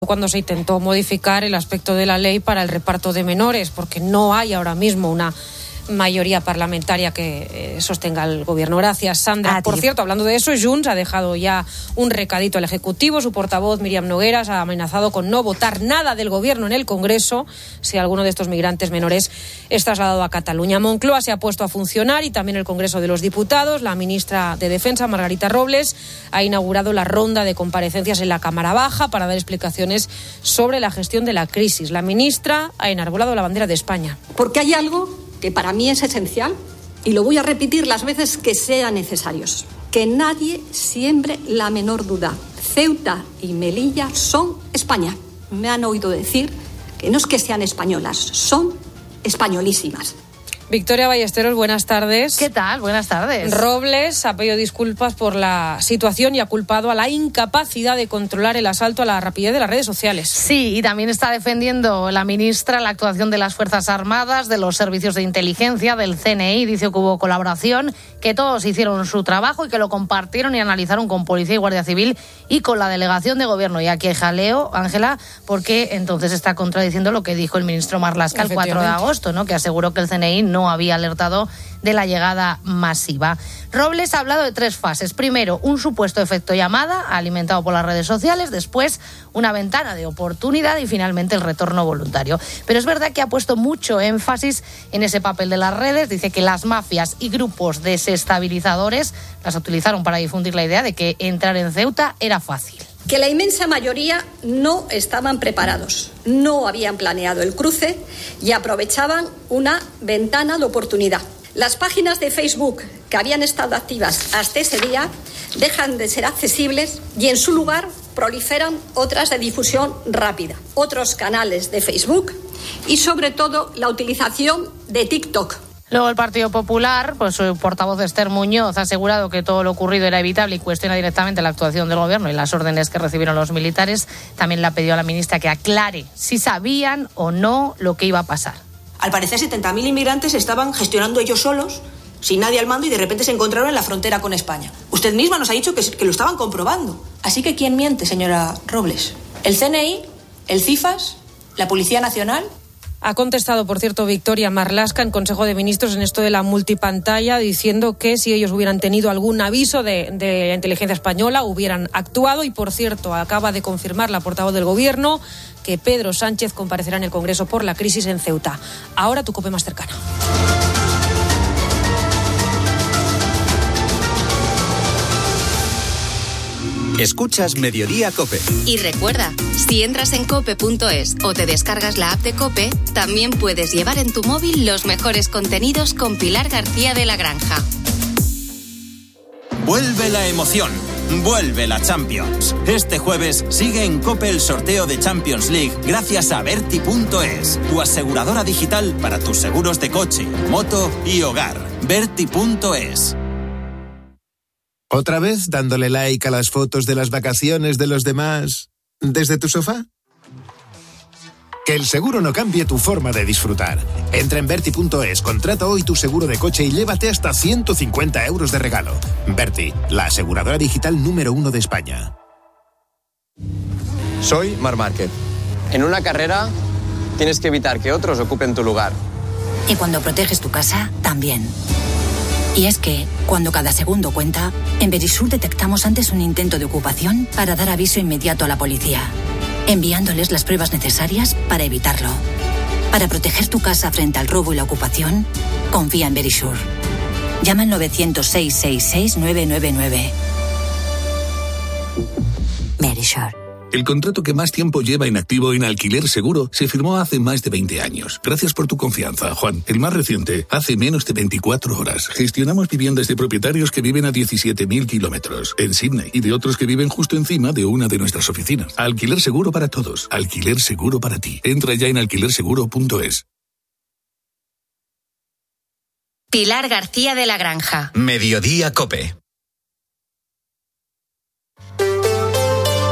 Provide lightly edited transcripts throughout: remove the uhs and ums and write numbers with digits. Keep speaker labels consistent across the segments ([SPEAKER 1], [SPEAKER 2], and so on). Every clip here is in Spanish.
[SPEAKER 1] cuando se intentó modificar el aspecto de la ley para el reparto de menores, porque no hay ahora mismo una mayoría parlamentaria que sostenga el gobierno. Gracias, Sandra. Por cierto, hablando de eso, Junts ha dejado ya un recadito al Ejecutivo. Su portavoz, Míriam Nogueras, ha amenazado con no votar nada del gobierno en el Congreso si alguno de estos migrantes menores es trasladado a Cataluña. Moncloa se ha puesto a funcionar y también el Congreso de los Diputados. La ministra de Defensa, Margarita Robles, ha inaugurado la ronda de comparecencias en la Cámara Baja para dar explicaciones sobre la gestión de la crisis. La ministra ha enarbolado la bandera de España.
[SPEAKER 2] Porque hay algo que para mí es esencial, y lo voy a repetir las veces que sean necesarios. Que nadie siembre la menor duda. Ceuta y Melilla son España. Me han oído decir que no es que sean españolas, son españolísimas.
[SPEAKER 1] Victoria Ballesteros, buenas tardes.
[SPEAKER 3] ¿Qué tal? Buenas tardes.
[SPEAKER 1] Robles ha pedido disculpas por la situación y ha culpado a la incapacidad de controlar el asalto a la rapidez de las redes sociales.
[SPEAKER 3] Sí, y también está defendiendo la ministra la actuación de las Fuerzas Armadas, de los servicios de inteligencia, del CNI. Dice que hubo colaboración, que todos hicieron su trabajo y que lo compartieron y analizaron con Policía y Guardia Civil y con la delegación de gobierno. Y aquí hay jaleo, Ángela, porque entonces está contradiciendo lo que dijo el ministro Marlaska el 4 de agosto, ¿no? Que aseguró que el CNI no había alertado de la llegada masiva. Robles ha hablado de 3 fases. Primero, un supuesto efecto llamada alimentado por las redes sociales. Después, una ventana de oportunidad y finalmente el retorno voluntario. Pero es verdad que ha puesto mucho énfasis en ese papel de las redes. Dice que las mafias y grupos desestabilizadores las utilizaron para difundir la idea de que entrar en Ceuta era fácil.
[SPEAKER 2] Que la inmensa mayoría no estaban preparados, no habían planeado el cruce y aprovechaban una ventana de oportunidad. Las páginas de Facebook que habían estado activas hasta ese día dejan de ser accesibles y en su lugar proliferan otras de difusión rápida, otros canales de Facebook y sobre todo la utilización de TikTok.
[SPEAKER 3] Luego el Partido Popular, pues su portavoz Esther Muñoz ha asegurado que todo lo ocurrido era evitable y cuestiona directamente la actuación del gobierno y las órdenes que recibieron los militares. También le ha pedido a la ministra que aclare si sabían o no lo que iba a pasar.
[SPEAKER 4] Al parecer 70.000 inmigrantes estaban gestionando ellos solos, sin nadie al mando, y de repente se encontraron en la frontera con España. Usted misma nos ha dicho que lo estaban comprobando. Así que ¿quién miente, señora Robles? ¿El CNI? ¿El CIFAS? ¿La Policía Nacional?
[SPEAKER 1] Ha contestado, por cierto, Victoria Marlaska en Consejo de Ministros en esto de la multipantalla, diciendo que si ellos hubieran tenido algún aviso de la inteligencia española, hubieran actuado. Y, por cierto, acaba de confirmar la portavoz del Gobierno que Pedro Sánchez comparecerá en el Congreso por la crisis en Ceuta. Ahora tu COPE más cercana.
[SPEAKER 5] Escuchas Mediodía COPE.
[SPEAKER 6] Y recuerda, si entras en cope.es o te descargas la app de COPE, también puedes llevar en tu móvil los mejores contenidos con Pilar García de la Granja.
[SPEAKER 5] Vuelve la emoción. Vuelve la Champions. Este jueves sigue en COPE el sorteo de Champions League gracias a Berti.es, tu aseguradora digital para tus seguros de coche, moto y hogar. Berti.es.
[SPEAKER 7] ¿Otra vez dándole like a las fotos de las vacaciones de los demás desde tu sofá? Que el seguro no cambie tu forma de disfrutar. Entra en Berti.es, contrata hoy tu seguro de coche y llévate hasta 150 euros de regalo. Berti, la aseguradora digital número 1 de España.
[SPEAKER 8] Soy Marc Márquez. En una carrera tienes que evitar que otros ocupen tu lugar.
[SPEAKER 9] Y cuando proteges tu casa, también. Y es que, cuando cada segundo cuenta, en Verisur detectamos antes un intento de ocupación para dar aviso inmediato a la policía, enviándoles las pruebas necesarias para evitarlo. Para proteger tu casa frente al robo y la ocupación, confía en Verisur. Llama al 900-666-999. Verisur.
[SPEAKER 10] El contrato que más tiempo lleva inactivo en Alquiler Seguro se firmó hace más de 20 años. Gracias por tu confianza, Juan. El más reciente, hace menos de 24 horas. Gestionamos viviendas de propietarios que viven a 17.000 kilómetros en Sydney y de otros que viven justo encima de una de nuestras oficinas. Alquiler Seguro para todos. Alquiler Seguro para ti. Entra ya en alquilerseguro.es.
[SPEAKER 6] Pilar García de la Granja.
[SPEAKER 5] Mediodía COPE.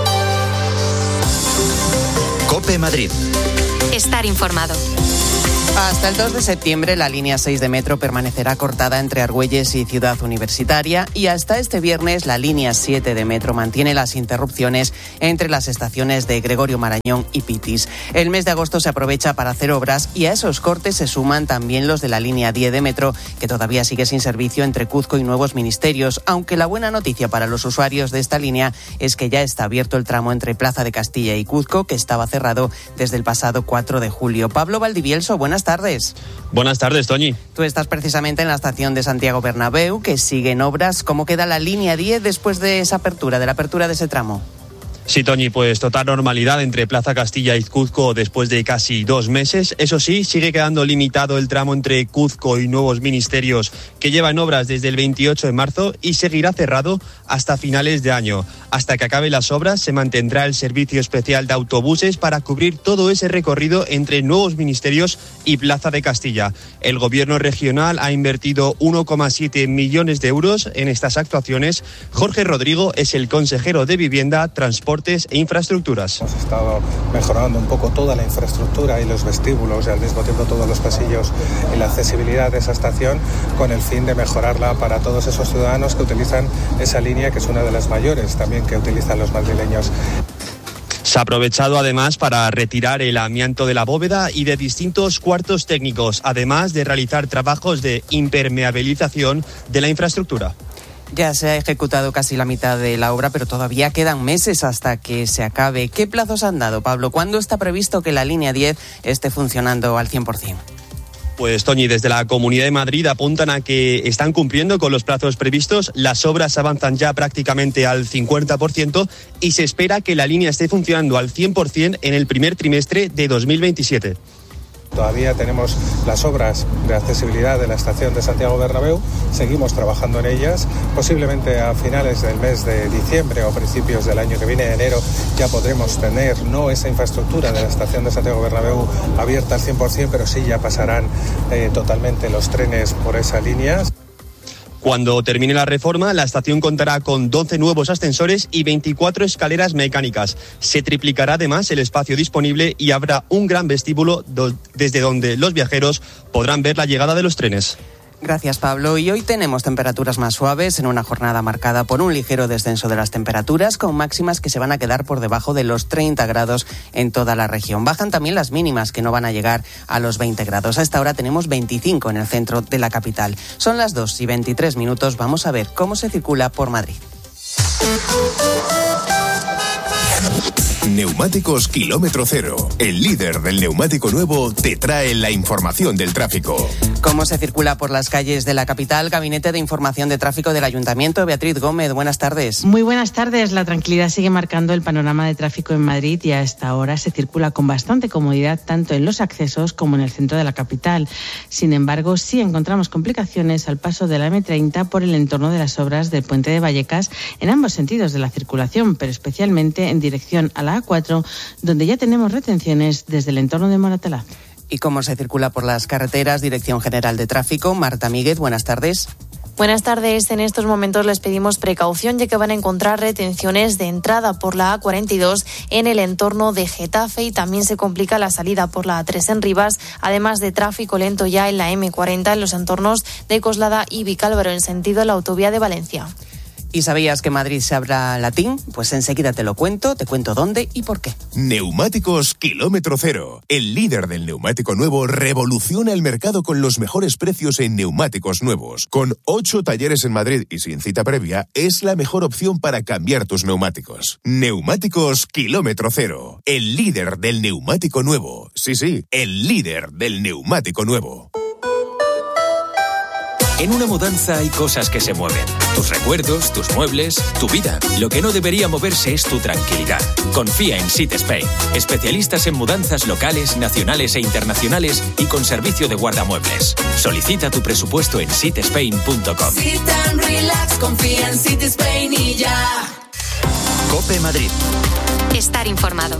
[SPEAKER 5] COPE Madrid.
[SPEAKER 6] Estar informado.
[SPEAKER 11] Hasta el 2 de septiembre la línea 6 de metro permanecerá cortada entre Argüelles y Ciudad Universitaria y hasta este viernes la línea 7 de metro mantiene las interrupciones entre las estaciones de Gregorio Marañón y Pitis. El mes de agosto se aprovecha para hacer obras y a esos cortes se suman también los de la línea 10 de metro, que todavía sigue sin servicio entre Cuzco y Nuevos Ministerios, aunque la buena noticia para los usuarios de esta línea es que ya está abierto el tramo entre Plaza de Castilla y Cuzco, que estaba cerrado desde el pasado 4 de julio. Pablo Valdivielso, buenas tardes.
[SPEAKER 12] Buenas tardes, Toñi.
[SPEAKER 11] Tú estás precisamente en la estación de Santiago Bernabéu, que sigue en obras. ¿Cómo queda la línea 10 después de esa apertura, de la apertura de ese tramo?
[SPEAKER 12] Sí, Toñi, pues total normalidad entre Plaza Castilla y Cuzco después de casi 2 meses. Eso sí, sigue quedando limitado el tramo entre Cuzco y Nuevos Ministerios, que lleva en obras desde el 28 de marzo y seguirá cerrado hasta finales de año. Hasta que acaben las obras se mantendrá el servicio especial de autobuses para cubrir todo ese recorrido entre Nuevos Ministerios y Plaza de Castilla. El gobierno regional ha invertido 1,7 millones de euros en estas actuaciones. Jorge Rodrigo es el consejero de Vivienda, Transportes e Infraestructuras.
[SPEAKER 13] Hemos estado mejorando un poco toda la infraestructura y los vestíbulos y al mismo tiempo todos los pasillos y la accesibilidad de esa estación con el fin de mejorarla para todos esos ciudadanos que utilizan esa línea, que es una de las mayores también que utilizan los madrileños.
[SPEAKER 12] Se ha aprovechado además para retirar el amianto de la bóveda y de distintos cuartos técnicos, además de realizar trabajos de impermeabilización de la infraestructura.
[SPEAKER 11] Ya se ha ejecutado casi la mitad de la obra, pero todavía quedan meses hasta que se acabe. ¿Qué plazos han dado, Pablo? ¿Cuándo está previsto que la línea 10 esté funcionando al 100%?
[SPEAKER 12] Pues, Toñi, desde la Comunidad de Madrid apuntan a que están cumpliendo con los plazos previstos. Las obras avanzan ya prácticamente al 50% y se espera que la línea esté funcionando al 100% en el primer trimestre de 2027.
[SPEAKER 13] Todavía tenemos las obras de accesibilidad de la estación de Santiago Bernabéu, seguimos trabajando en ellas, posiblemente a finales del mes de diciembre o principios del año que viene, enero, ya podremos tener no esa infraestructura de la estación de Santiago Bernabéu abierta al 100%, pero sí ya pasarán totalmente los trenes por esa línea.
[SPEAKER 12] Cuando termine la reforma, la estación contará con 12 nuevos ascensores y 24 escaleras mecánicas. Se triplicará además el espacio disponible y habrá un gran vestíbulo desde donde los viajeros podrán ver la llegada de los trenes.
[SPEAKER 11] Gracias, Pablo. Y hoy tenemos temperaturas más suaves en una jornada marcada por un ligero descenso de las temperaturas, con máximas que se van a quedar por debajo de los 30 grados en toda la región. Bajan también las mínimas, que no van a llegar a los 20 grados. A esta hora tenemos 25 en el centro de la capital. Son las 2:23. Vamos a ver cómo se circula por Madrid.
[SPEAKER 14] Neumáticos Kilómetro Cero, el líder del neumático nuevo, te trae la información del tráfico.
[SPEAKER 11] ¿Cómo se circula por las calles de la capital? Gabinete de Información de Tráfico del Ayuntamiento. Beatriz Gómez, buenas tardes.
[SPEAKER 15] Muy buenas tardes. La tranquilidad sigue marcando el panorama de tráfico en Madrid y a esta hora se circula con bastante comodidad tanto en los accesos como en el centro de la capital. Sin embargo, sí encontramos complicaciones al paso de la M30 por el entorno de las obras del Puente de Vallecas en ambos sentidos de la circulación, pero especialmente en dirección a la A4, donde ya tenemos retenciones desde el entorno de Moratalá.
[SPEAKER 11] ¿Y cómo se circula por las carreteras? Dirección General de Tráfico. Marta Míguez, buenas tardes.
[SPEAKER 16] Buenas tardes. En estos momentos les pedimos precaución, ya que van a encontrar retenciones de entrada por la A42 en el entorno de Getafe y también se complica la salida por la A3 en Rivas, además de tráfico lento ya en la M40 en los entornos de Coslada y Vicálvaro en sentido de la autovía de Valencia.
[SPEAKER 11] ¿Y sabías que Madrid se habla latín? Pues enseguida te cuento dónde y por qué.
[SPEAKER 14] Neumáticos Kilómetro Cero. El líder del neumático nuevo revoluciona el mercado con los mejores precios en neumáticos nuevos. Con 8 talleres en Madrid y sin cita previa, es la mejor opción para cambiar tus neumáticos. Neumáticos Kilómetro Cero. El líder del neumático nuevo. Sí, el líder del neumático nuevo.
[SPEAKER 17] En una mudanza hay cosas que se mueven. Tus recuerdos, tus muebles, tu vida. Lo que no debería moverse es tu tranquilidad. Confía en Sit Spain. Especialistas en mudanzas locales, nacionales e internacionales y con servicio de guardamuebles. Solicita tu presupuesto en sitspain.com.
[SPEAKER 18] Sit and relax, confía en Sit Spain y ya.
[SPEAKER 5] COPE Madrid.
[SPEAKER 6] Estar informado.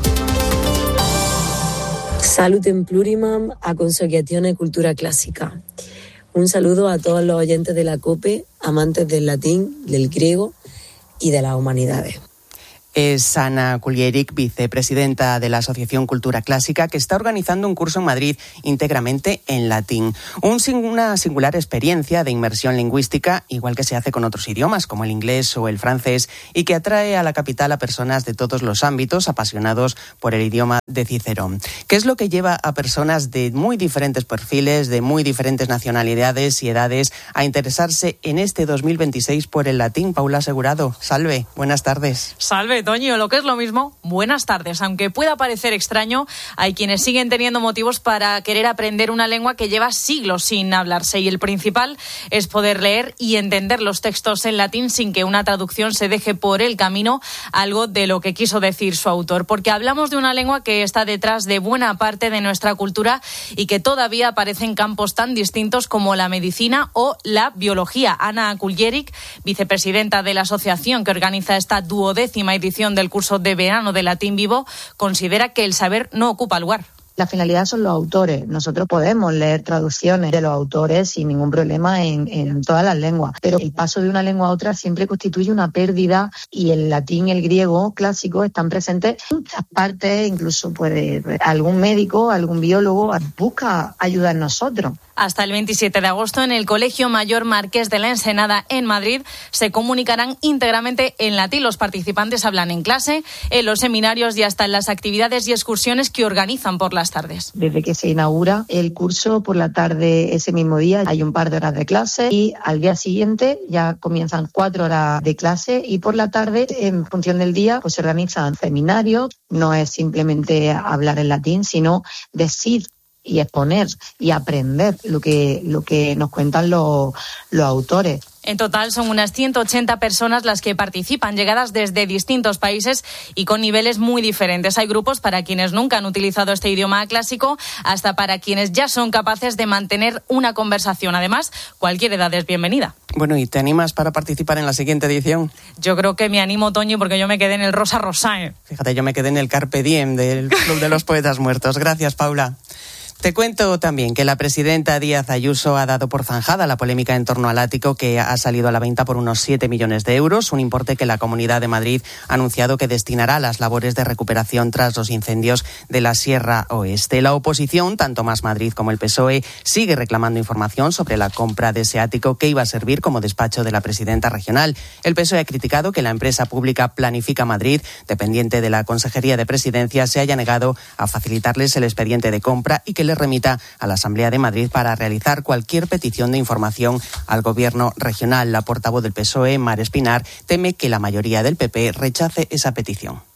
[SPEAKER 19] Salutem plurimam a Consociazione Cultura Clásica. Un saludo a todos los oyentes de la COPE, amantes del latín, del griego y de las humanidades.
[SPEAKER 11] Es Ana Kulieric, vicepresidenta de la Asociación Cultura Clásica, que está organizando un curso en Madrid íntegramente en latín. Una singular experiencia de inmersión lingüística, igual que se hace con otros idiomas como el inglés o el francés, y que atrae a la capital a personas de todos los ámbitos apasionados por el idioma de Cicerón. ¿Qué es lo que lleva a personas de muy diferentes perfiles, de muy diferentes nacionalidades y edades a interesarse en este 2026 por el latín? Paula Asegurado, salve, buenas tardes.
[SPEAKER 20] Salve, Toño, lo que es lo mismo, buenas tardes. Aunque pueda parecer extraño, hay quienes siguen teniendo motivos para querer aprender una lengua que lleva siglos sin hablarse, y el principal es poder leer y entender los textos en latín sin que una traducción se deje por el camino algo de lo que quiso decir su autor, porque hablamos de una lengua que está detrás de buena parte de nuestra cultura y que todavía aparece en campos tan distintos como la medicina o la biología. Ana Kulieric, vicepresidenta de la asociación que organiza esta 12ª edición del curso de verano de Latín Vivo, considera que el saber no ocupa lugar.
[SPEAKER 21] La finalidad son los autores. Nosotros podemos leer traducciones de los autores sin ningún problema en todas las lenguas, pero el paso de una lengua a otra siempre constituye una pérdida, y el latín y el griego clásico están presentes en muchas partes. Incluso algún médico, algún biólogo busca ayuda en nosotros.
[SPEAKER 20] Hasta el 27 de agosto en el Colegio Mayor Marqués de la Ensenada en Madrid se comunicarán íntegramente en latín. Los participantes hablan en clase, en los seminarios y hasta en las actividades y excursiones que organizan por las tardes.
[SPEAKER 21] Desde que se inaugura el curso, por la tarde ese mismo día hay un par de horas de clase, y al día siguiente ya comienzan 4 horas de clase, y por la tarde, en función del día, pues se organizan seminarios. No es simplemente hablar en latín, sino decir y exponer y aprender lo que nos cuentan los autores.
[SPEAKER 20] En total son unas 180 personas las que participan, llegadas desde distintos países y con niveles muy diferentes. Hay grupos para quienes nunca han utilizado este idioma clásico, hasta para quienes ya son capaces de mantener una conversación. Además, cualquier edad es bienvenida.
[SPEAKER 11] Bueno, ¿y te animas para participar en la siguiente edición?
[SPEAKER 20] Yo creo que me animo, Toño, porque yo me quedé en el Rosa Rosae.
[SPEAKER 11] Fíjate, yo me quedé en el Carpe Diem del Club de los Poetas Muertos. Gracias, Paula. Te cuento también que la presidenta Díaz Ayuso ha dado por zanjada la polémica en torno al ático que ha salido a la venta por unos 7 millones de euros, un importe que la Comunidad de Madrid ha anunciado que destinará a las labores de recuperación tras los incendios de la Sierra Oeste. La oposición, tanto Más Madrid como el PSOE, sigue reclamando información sobre la compra de ese ático que iba a servir como despacho de la presidenta regional. El PSOE ha criticado que la empresa pública Planifica Madrid, dependiente de la Consejería de Presidencia, se haya negado a facilitarles el expediente de compra y que les remita a la Asamblea de Madrid para realizar cualquier petición de información al Gobierno regional. La portavoz del PSOE, Mar Espinar, teme que la mayoría del PP rechace esa petición.